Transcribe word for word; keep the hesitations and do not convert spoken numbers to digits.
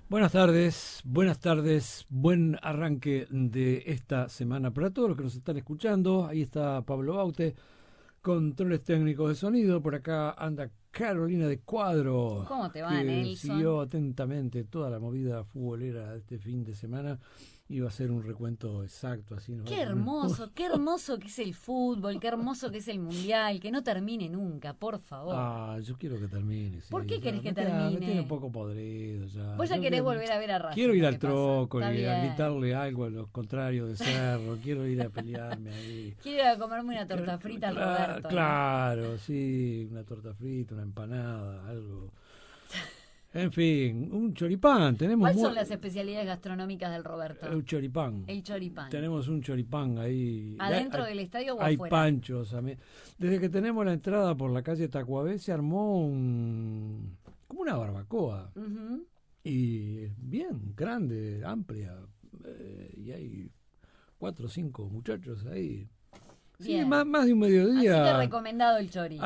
Buenas tardes, buenas tardes, buen arranque de esta semana para todos los que nos están escuchando. Ahí está Pablo Baute, controles técnicos de sonido. Por acá anda Carolina de Cuadro, ¿Cómo te va, que Nelson? siguió atentamente toda la movida futbolera de este fin de semana. Iba a hacer un recuento exacto, así nos va a Qué comer. hermoso, qué hermoso que es el fútbol, qué hermoso que es el mundial, que no termine nunca, por favor. Ah, yo quiero que termine, ¿Por sí. qué Ya querés que me, queda- me tiene un termine? poco podrido ya. Vos ya Yo querés quiero, volver a ver a quiero Racing, ir lo al que pasa. Está trócoli, a bien. gritarle algo a los contrarios de Cerro. Quiero ir a pelearme ahí. Quiero ir a comerme una Cla- torta frita al cla- Roberto, ¿no? Claro, sí, una torta frita, una empanada, algo. En fin, un choripán. Tenemos ¿Cuáles mu- son las especialidades gastronómicas del Roberto? un choripán. El choripán. Tenemos un choripán ahí. Y hay, ¿Adentro hay- del estadio o hay afuera? panchos. a mí- Desde que tenemos la entrada por la calle Tacuabé se armó un, como una barbacoa. Ujú. Y bien, grande, amplia. eh, y hay cuatro o cinco muchachos ahí. Sí, más, Bien. más de un Así que mediodía. recomendado el chori.